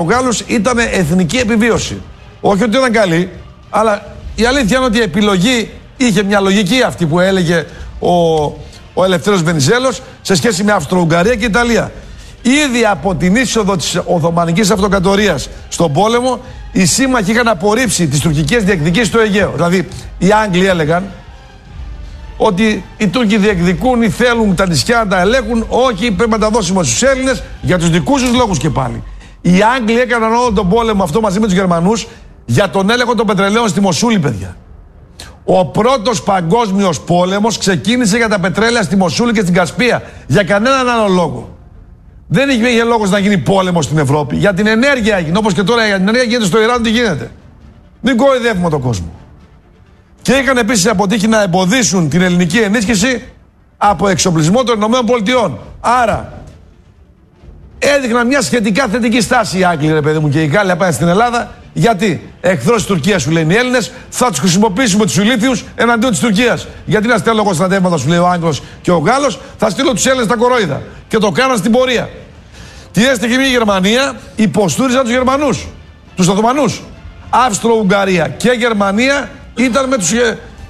Ο Γάλλος ήταν εθνική επιβίωση. Όχι ότι ήταν καλή, αλλά η αλήθεια είναι ότι η επιλογή είχε μια λογική αυτή που έλεγε ο Ελευθέρος Βενιζέλος σε σχέση με Αυστρο-Ουγγαρία και Ιταλία. Ήδη από την είσοδο της Οθωμανικής Αυτοκρατορίας στον πόλεμο, οι σύμμαχοι είχαν απορρίψει τις τουρκικές διεκδικήσεις στο Αιγαίο. Δηλαδή, οι Άγγλοι έλεγαν ότι οι Τούρκοι διεκδικούν ή θέλουν τα νησιά να τα ελέγχουν. Όχι, πρέπει να τα δώσουμε στους Έλληνες για τους δικούς τους λόγους και πάλι. Οι Άγγλοι έκαναν όλο τον πόλεμο αυτό μαζί με τους Γερμανούς για τον έλεγχο των πετρελαίων στη Μοσούλη, παιδιά. Ο πρώτος παγκόσμιος πόλεμος ξεκίνησε για τα πετρέλαια στη Μοσούλη και στην Κασπία. Για κανέναν άλλο λόγο. Δεν είχε λόγος να γίνει πόλεμος στην Ευρώπη. Για την ενέργεια έγινε. Όπως και τώρα για την ενέργεια γίνεται στο Ιράν, τι γίνεται. Μην κοροϊδεύουμε τον κόσμο. Και είχαν επίσης αποτύχει να εμποδίσουν την ελληνική ενίσχυση από εξοπλισμό των ΗΠΑ. Άρα έδειχναν μια σχετικά θετική στάση οι Άγγλοι, ρε παιδί μου, και οι Γάλλοι απέναντι στην Ελλάδα. Γιατί εχθρός της Τουρκίας, σου λένε οι Έλληνες, θα τους χρησιμοποιήσουμε τους ηλίθιους εναντίον της Τουρκίας. Γιατί να στέλνω εγώ στρατεύματα, σου λέει ο Άγγλος και ο Γάλλος, θα στείλω τους Έλληνες τα κορόιδα. Και το κάναν στην πορεία. Τι έστειλε η Γερμανία, υποστούριζαν τους Γερμανούς, τους Οθωμανούς. Αυστρο-Ουγγαρία και Γερμανία ήταν με τους.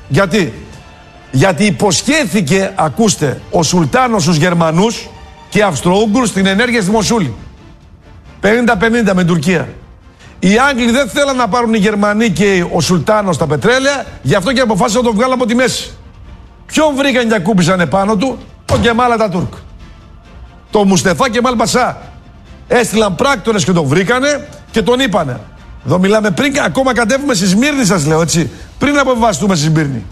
Γιατί υποσχέθηκε, ακούστε, ο Σουλτάνος στους Γερμανούς και Αυστρο-Ούγγρους στην ενέργεια στη Μοσούλη. 50-50 με την Τουρκία. Οι Άγγλοι δεν θέλαν να πάρουν οι Γερμανοί και ο Σουλτάνος τα πετρέλαια, γι' αυτό και αποφάσισαν να το βγάλουν από τη μέση. Ποιον βρήκαν και ακούμπησαν επάνω του? Ο Κεμάλ Ατατούρκ. Το Μουστεφά Κεμάλ Πασά. Έστειλαν πράκτορες και τον βρήκανε και τον είπανε. Εδώ μιλάμε πριν, ακόμα κατέβουμε στη Σμύρνη, σας λέω, έτσι. Πριν αποβιβαστούμε στη Σμύρνη.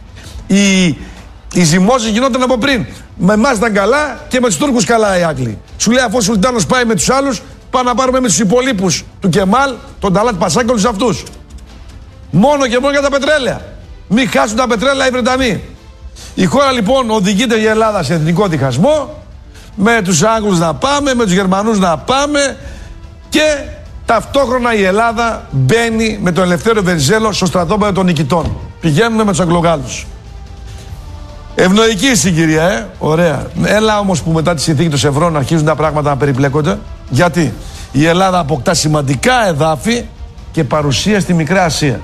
Οι ζυμώσεις γινόταν από πριν. Με εμάς ήταν καλά και με τους Τούρκους καλά οι Άγγλοι. Σου λέει, αφού ο Σουλτάνος πάει με τους άλλους, πάμε να πάρουμε με τους υπολείπους του Κεμάλ, τον Ταλάτ Πασά και όλους αυτούς. Μόνο και μόνο για τα πετρέλαια. Μην χάσουν τα πετρέλαια οι Βρετανοί. Η χώρα λοιπόν οδηγείται η Ελλάδα σε εθνικό διχασμό. Με τους Άγγλους να πάμε, με τους Γερμανούς να πάμε και ταυτόχρονα η Ελλάδα μπαίνει με τον Ελευθέριο Βενιζέλο στο στρατόπεδο των νικητών. Πηγαίνουμε με τους Αγγλογάλους. Ευνοϊκή η συγκυρία, ωραία. Έλα όμως που μετά τη συνθήκη των Σευρών αρχίζουν τα πράγματα να περιπλέκονται. Γιατί η Ελλάδα αποκτά σημαντικά εδάφη και παρουσία στη Μικρά Ασία.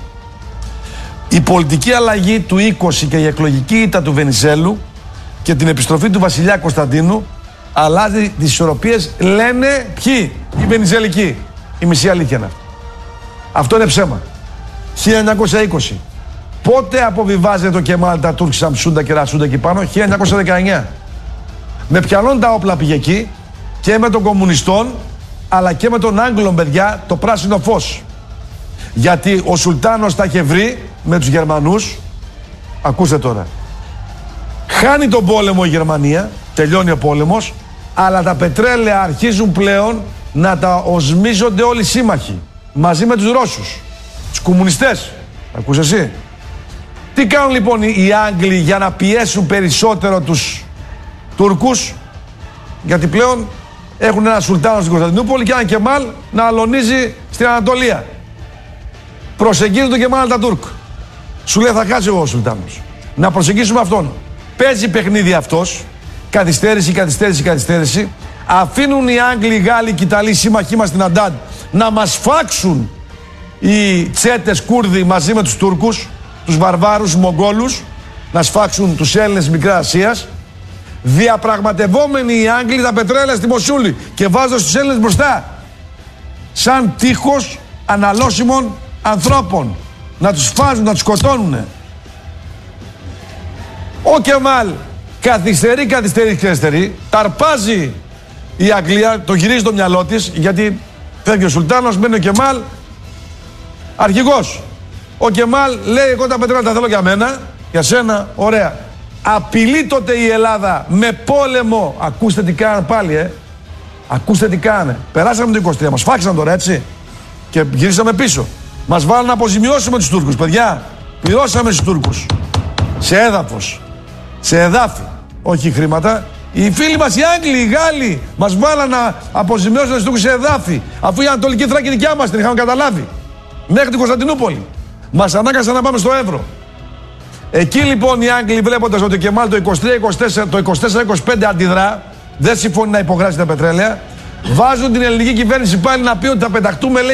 Η πολιτική αλλαγή του 20 και η εκλογική ήττα του Βενιζέλου και την επιστροφή του βασιλιά Κωνσταντίνου αλλάζει τις ισορροπίες, λένε ποιοι? Οι Βενιζελικοί. Η μισή αλήθεια είναι αυτή. Αυτό είναι ψέμα. 1920. Πότε αποβιβάζεται το Κεμάλ Ατατούρκ, Σαμσούντα και Ρασούντα εκεί πάνω? 1919. Με ποιανών τα όπλα πήγε εκεί και με των κομμουνιστών αλλά και με τον Άγγλων, παιδιά, το πράσινο φως. Γιατί ο Σουλτάνος τα είχε βρει με τους Γερμανούς. Ακούστε τώρα. Χάνει τον πόλεμο η Γερμανία, τελειώνει ο πόλεμος, αλλά τα πετρέλαια αρχίζουν πλέον να τα οσμίζονται όλοι οι σύμμαχοι. Μαζί με τους Ρώσους, τους κομμουνιστές. Ακούς εσύ? Τι κάνουν λοιπόν οι Άγγλοι για να πιέσουν περισσότερο τους Τούρκους? Γιατί πλέον έχουν ένα Σουλτάνο στην Κωνσταντινούπολη και ένα Κεμάλ να αλωνίζει στην Ανατολία. Προσεγγίζουν τον Κεμάλ Ατατούρκ. Σου λέει, θα χάσει ο Σουλτάνος. Να προσεγγίσουμε αυτόν. Παίζει παιχνίδι αυτός. Καθυστέρηση. Αφήνουν οι Άγγλοι, οι Γάλλοι και οι Ιταλοί σύμμαχοί μας στην Αντάντ να μας φάξουν οι τσέτες Κούρδοι μαζί με τους Τούρκους, τους βαρβάρους, τους Μογγόλους, να σφάξουν τους Έλληνες Μικρά Ασίας, διαπραγματευόμενοι οι Άγγλοι τα πετρέλαια στη Μοσούλη και βάζοντας τους Έλληνες μπροστά σαν τείχος αναλώσιμων ανθρώπων, να τους φάζουν, να τους σκοτώνουνε. Ο Κεμάλ καθυστερεί, ταρπάζει η Αγγλία, το γυρίζει το μυαλό της, γιατί φεύγει ο Σουλτάνος, μένει ο Κεμάλ αρχηγός. Ο Κεμάλ λέει, εγώ τα πετρέλαια τα θέλω για μένα, για σένα, ωραία. Απειλεί τότε η Ελλάδα με πόλεμο. Ακούστε τι κάνανε πάλι, Ακούστε τι κάνανε. Περάσαμε το 23, μας φάξαν τώρα, έτσι. Και γυρίσαμε πίσω. Μας βάλουν να αποζημιώσουμε τους Τούρκους, παιδιά. Πληρώσαμε στους Τούρκους. Σε έδαφος. Σε εδάφη. Όχι χρήματα. Οι φίλοι μας, οι Άγγλοι, οι Γάλλοι, μας βάλαν να αποζημιώσουν τους Τούρκους σε εδάφη. Αφού η Ανατολική Θράκη δικιά μας την είχαμε καταλάβει. Μέχρι την Κωνσταντινούπολη. Μας ανάγκασαν να πάμε στο Εύρο. Εκεί λοιπόν οι Άγγλοι, βλέποντας ότι ο Κεμάλ το 23-24, το 24-25 αντιδρά, δεν συμφωνεί να υπογράψει τα πετρέλαια, Βάζουν την ελληνική κυβέρνηση πάλι να πει ότι θα πεταχτούμε, λέει,